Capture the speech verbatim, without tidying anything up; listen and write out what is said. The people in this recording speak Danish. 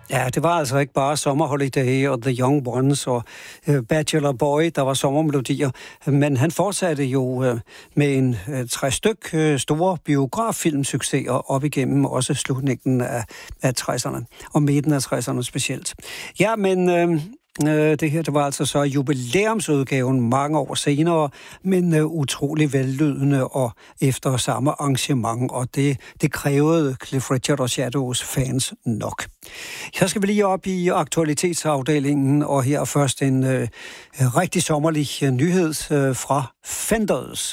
Ja, det var altså ikke bare Summer Holiday og The Young Ones og uh, Bachelor Boy, der var sommermelodier, men han fortsatte jo uh, med en uh, tre styk uh, store biograffilmsucceser op igennem også slutningen af, af tresserne, og midten af tresserne specielt. Ja, men... Uh, Det her, det var altså så jubilæumsudgaven mange år senere, men uh, utrolig vellydende og efter samme arrangement, og det, det krævede Cliff Richard og Shadows fans nok. Så skal vi lige op i aktualitetsafdelingen, og her først en uh, rigtig sommerlig nyhed uh, fra Fenders.